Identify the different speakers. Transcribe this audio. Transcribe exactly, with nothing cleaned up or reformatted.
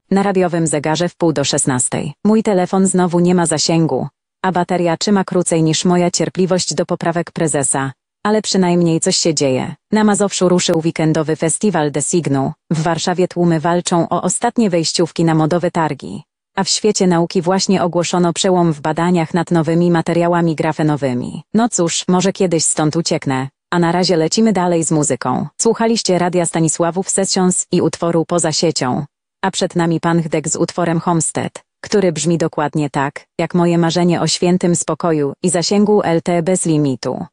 Speaker 1: Na radiowym zegarze w pół do szesnastej. Mój telefon znowu nie ma zasięgu, a bateria trzyma krócej niż moja cierpliwość do poprawek prezesa. Ale przynajmniej coś się dzieje. Na Mazowszu ruszył weekendowy festiwal Designu. W Warszawie tłumy walczą o ostatnie wejściówki na modowe targi. A w świecie nauki właśnie ogłoszono przełom w badaniach nad nowymi materiałami grafenowymi. No cóż, może kiedyś stąd ucieknę. A na razie lecimy dalej z muzyką. Słuchaliście Radia Stanisławów Sessions i utworu Poza siecią. A przed nami Pan Hdek z utworem Homestead, który brzmi dokładnie tak, jak moje marzenie o świętym spokoju i zasięgu L T E bez limitu.